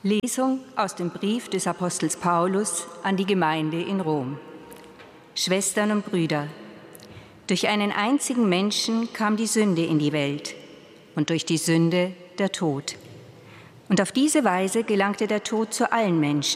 Lesung aus dem Brief des Apostels Paulus an die Gemeinde in Rom. Schwestern und Brüder, durch einen einzigen Menschen kam die Sünde in die Welt und durch die Sünde der Tod. Und auf diese Weise gelangte der Tod zu allen Menschen,